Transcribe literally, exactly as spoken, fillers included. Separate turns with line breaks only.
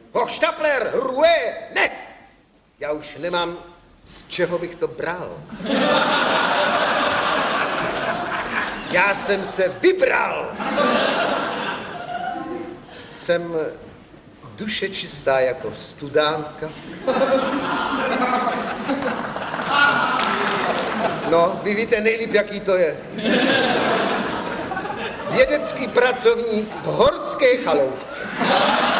Hochštapler, Roué, ne! Já už nemám, z čeho bych to bral. Já jsem se vybral. Jsem duše čistá jako studánka. No, vy víte nejlíp, jaký to je. Vědecký pracovník v horské chaloupce.